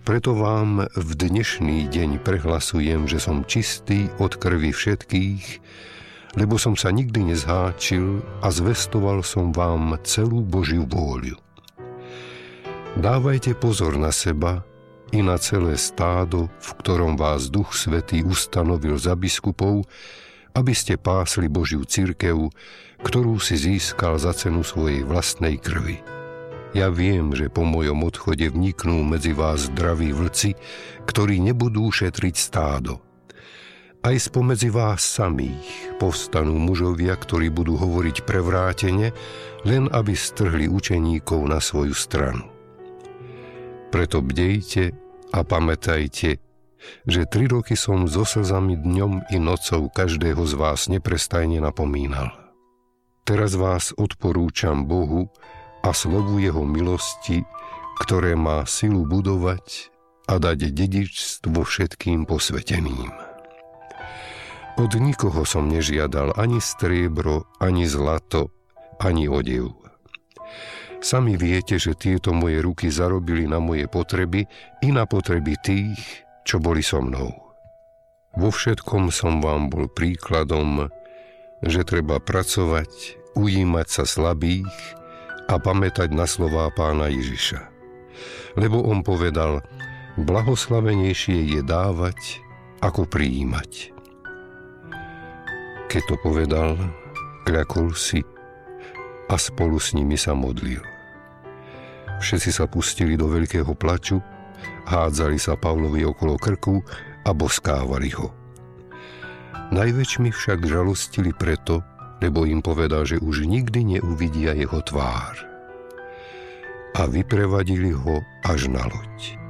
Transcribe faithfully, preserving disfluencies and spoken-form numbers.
preto vám v dnešný deň prehlasujem, že som čistý od krvi všetkých, lebo som sa nikdy nezháčil a zvestoval som vám celú Božiu vôľu. Dávajte pozor na seba i na celé stádo, v ktorom vás Duch Svätý ustanovil za biskupov, aby ste pásli Božiu cirkev, ktorú si získal za cenu svojej vlastnej krvi. Ja viem, že po mojom odchode vniknú medzi vás zdraví vlci, ktorí nebudú šetriť stádo. Aj spomedzi vás samých povstanú mužovia, ktorí budú hovoriť prevrátene, len aby strhli učeníkov na svoju stranu. Preto bdejte a pamätajte, že tri roky som so slzami dňom i nocou každého z vás neprestajne napomínal. Teraz vás odporúčam Bohu a slovu jeho milosti, ktoré má silu budovať a dať dedičstvo všetkým posveteným. Od nikoho som nežiadal ani striebro, ani zlato, ani odev. Sami viete, že tieto moje ruky zarobili na moje potreby i na potreby tých, čo boli so mnou. Vo všetkom som vám bol príkladom, že treba pracovať, ujímať sa slabých a pamätať na slová Pána Ježiša. Lebo on povedal, blahoslavenejšie je dávať, ako prijímať. Keď to povedal, kľakol si a spolu s nimi sa modlil. Všetci sa pustili do veľkého plaču, hádzali sa Pavlovi okolo krku a boskávali ho. Najväčšmi však žalostili preto, lebo im povedal, že už nikdy neuvidia jeho tvár. A vyprevadili ho až na loď.